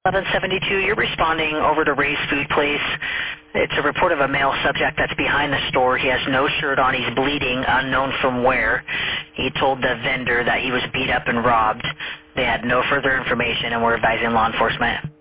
1172, you're responding over to Ray's Food Place. It's a report of a male subject that's behind the store. He has no shirt on. He's bleeding, unknown from where. He told the vendor that he was beat up and robbed. They had no further information, and we're advising law enforcement.